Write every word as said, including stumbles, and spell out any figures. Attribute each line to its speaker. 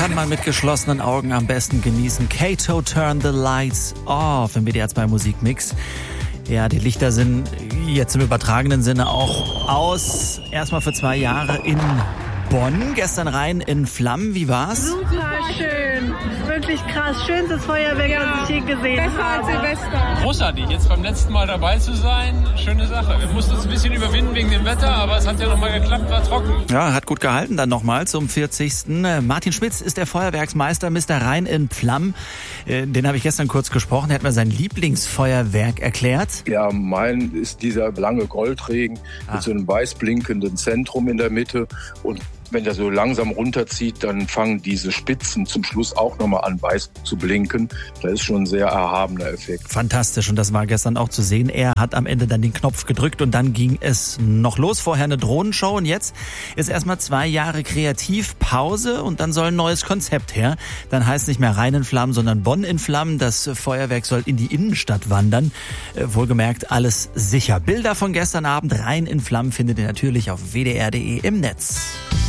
Speaker 1: kann man mit geschlossenen Augen am besten genießen. Kato Turn the Lights Off im W D R zwei Musikmix. Ja, die Lichter sind jetzt im übertragenen Sinne auch aus. Erstmal für zwei Jahre in Bonn, gestern rein in Flammen. Wie war's?
Speaker 2: Super schön, wirklich krass. Schönstes Feuerwerk, ja, das ich je gesehen
Speaker 3: besser
Speaker 2: habe.
Speaker 3: als Silvester.
Speaker 4: Großartig, jetzt beim letzten Mal dabei zu sein, schöne Sache. Wir mussten uns ein bisschen überwinden wegen dem Wetter, aber es hat ja nochmal geklappt, war trocken.
Speaker 1: Ja, hat gut gehalten dann nochmal zum vierzigsten Martin Schmitz ist der Feuerwerksmeister, Mister Rhein in Flammen. Den habe ich gestern kurz gesprochen, er hat mir sein Lieblingsfeuerwerk erklärt.
Speaker 5: Ja, mein ist dieser lange Goldregen ah. mit so einem weiß blinkenden Zentrum in der Mitte und wenn der so langsam runterzieht, dann fangen diese Spitzen zum Schluss auch nochmal an weiß zu blinken. Das ist schon ein sehr erhabener Effekt.
Speaker 1: Fantastisch und das war gestern auch zu sehen. Er hat am Ende dann den Knopf gedrückt und dann ging es noch los. Vorher eine Drohnenshow und jetzt ist erstmal zwei Jahre Kreativpause und dann soll ein neues Konzept her. Dann heißt es nicht mehr Rhein in Flammen, sondern Bonn in Flammen. Das Feuerwerk soll in die Innenstadt wandern. Wohlgemerkt, alles sicher. Bilder von gestern Abend Rhein in Flammen findet ihr natürlich auf w d r punkt d e im Netz.